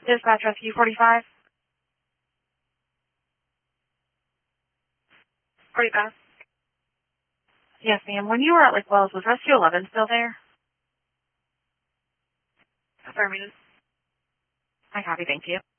Dispatch Rescue 45. 45. Yes, ma'am. When you were at Lake Wells, was Rescue 11 still there? Affirmative. I copy, thank you.